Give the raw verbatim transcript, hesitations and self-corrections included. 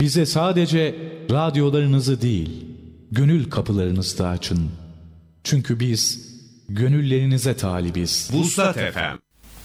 Bize sadece radyolarınızı değil, gönül kapılarınızı da açın. Çünkü biz gönüllerinize talibiz. Vuslat F M